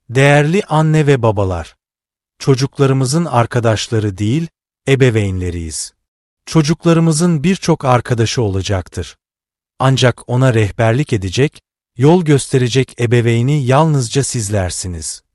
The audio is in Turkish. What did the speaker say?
Değerli anne ve babalar, çocuklarımızın arkadaşları değil, ebeveynleriyiz. Çocuklarımızın birçok arkadaşı olacaktır. Ancak ona rehberlik edecek, yol gösterecek ebeveyni yalnızca sizlersiniz.